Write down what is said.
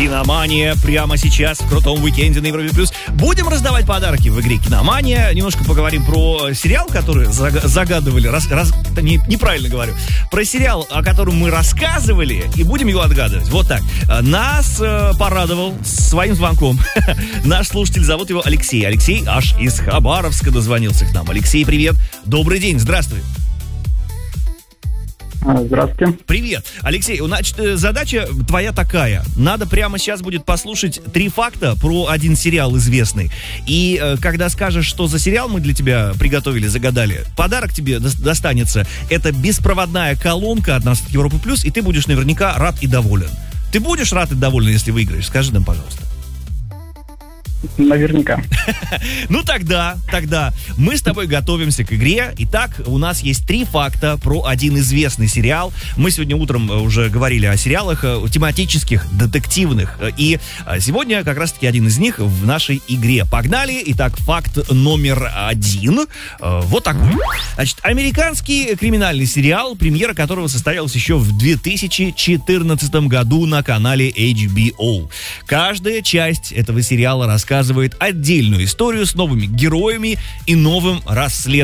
Киномания прямо сейчас в крутом уикенде на Европе+. Будем раздавать подарки в игре Киномания. Немножко поговорим про сериал, который загадывали. Неправильно говорю. Про сериал, о котором мы рассказывали, и будем его отгадывать. Вот так. Нас порадовал своим звонком наш слушатель, зовут его Алексей. Алексей аж из Хабаровска дозвонился к нам. Алексей, привет. Добрый день, здравствуй. Здравствуйте. Привет. Алексей, значит, задача твоя такая. Надо прямо сейчас будет послушать 3 факта про один сериал известный. И когда скажешь, что за сериал мы для тебя приготовили, загадали, подарок тебе достанется. Это беспроводная колонка от нас от Европы+, и ты будешь наверняка рад и доволен. Ты будешь рад и доволен, если выиграешь? Скажи нам, пожалуйста. Наверняка. Ну тогда мы с тобой готовимся к игре. Итак, у нас есть 3 факта про один известный сериал. Мы сегодня утром уже говорили о сериалах тематических, детективных. И сегодня как раз-таки один из них в нашей игре. Погнали. Итак, факт номер 1. Вот такой. Значит, американский криминальный сериал, премьера которого состоялась еще в 2014 году на канале HBO. Каждая часть этого сериала рассказывает отдельную историю с новыми героями и новым расследованием.